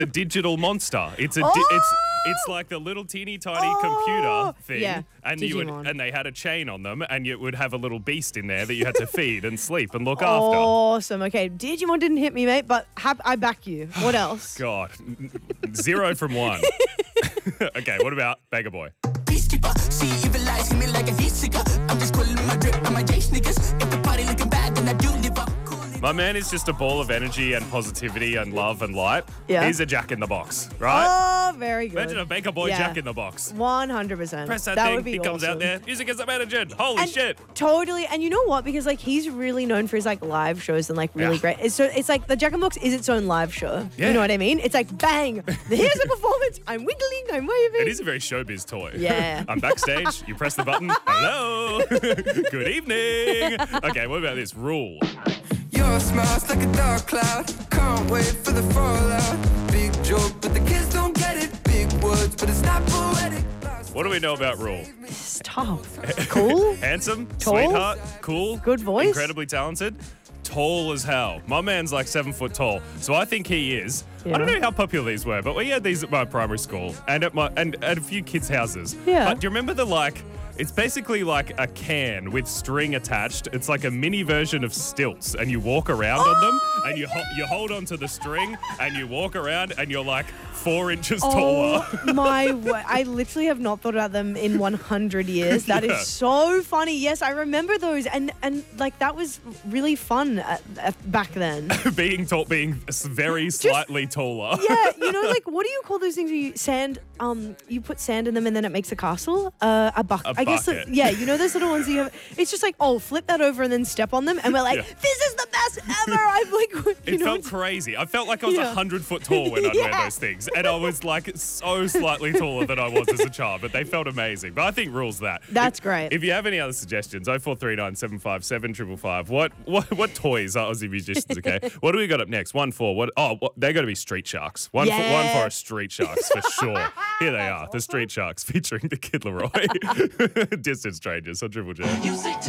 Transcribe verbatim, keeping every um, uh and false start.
a digital monster. It's a di- Oh! it's it's like the little teeny tiny Oh! computer thing, Yeah, and you would Digimon. and they had a chain on them, and you would have a little beast in there that you had to feed and sleep and look after. Awesome. Okay, Digimon didn't hit me, mate, but hap- I back you. What else? God, zero from one. Okay, what about Beggar Boy? Peacekeeper, she even lies to me like a heat seeker. I'm just calling my drip and my J sneakers. If the party looking bad, then I do live up. Cool. My man is just a ball of energy and positivity and love and light. Yeah. He's a Jack in the Box, right? Oh, very good. Imagine a Baker Boy Yeah. Jack in the Box. one hundred percent. Press that, that thing, would be he comes out awesome. there, music is managed. Holy And shit. Totally. And you know what? Because like he's really known for his like live shows and like really Yeah. great. It's so it's like the Jack and Box is its own live show. Yeah. You know what I mean? It's like bang. Here's a performance. I'm wiggling. I'm waving. It is a very showbiz toy. Yeah. I'm backstage, you press the button, hello, good evening. Okay, what about this? Rule. Your smile's like a dark cloud. Can't wait for the fallout. Big joke, but the kids don't get it. Big words, but it's not poetic. What do we know about Rule? Stop. Cool. Handsome, Tall? sweetheart, cool, Good voice? incredibly talented, tall as hell. My man's like seven foot tall, so I think he is. Yeah. I don't know how popular these were, but we had these at my primary school and at my and at a few kids' houses. Yeah. But do you remember the like? It's basically like a can with string attached. It's like a mini version of stilts, and you walk around on them, and you ho- you hold onto the string, and you walk around, and you're like four inches taller. Oh my! wo- I literally have not thought about them in one hundred years. That Yeah. is so funny. Yes, I remember those, and and like that was really fun at, at, back then. being tall, being s- very slightly taller. Yeah, you know, like what do you call those things? Where you sand, um, you put sand in them and then it makes a castle. Uh, a bucket. A I guess. bucket. Yeah, you know those little ones that you have. It's just like, oh, flip that over and then step on them, and we're like, Yeah. this is the best ever. I'm like, you It know, felt it's- crazy. I felt like I was a Yeah. hundred foot tall when I'd wear Yeah. those things, and I was like so slightly taller than I was as a child. But they felt amazing. But I think rules that. That's If- great. If you have any other suggestions, oh four three nine seven five seven triple five. What what what toys are Aussie musicians? Okay, what do we got up next? One four. What? Oh, what, they got to be Street Sharks. One for, one Yeah. for a Street Sharks for sure. Here they are, the Street Sharks featuring the Kid Laroi. Distant Strangers on Triple J. You say